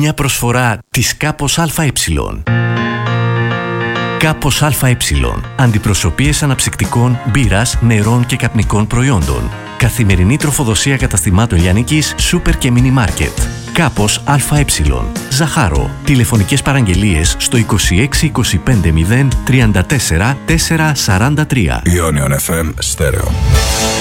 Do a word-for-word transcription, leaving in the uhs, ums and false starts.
Μια προσφορά της Κάπος ΑΕ. Κάπος ΑΕ. Αντιπροσωπείες αναψυκτικών, μπύρας, νερών και καπνικών προϊόντων. Καθημερινή τροφοδοσία καταστημάτων λιανικής, σούπερ και μίνι μάρκετ. Κάπος ΑΕ. Ζαχάρο. Τηλεφωνικές παραγγελίες στο είκοσι έξι είκοσι πέντε μηδέν τριάντα τέσσερα τετρακόσια σαράντα τρία. Ionion εφ εμ Stereo.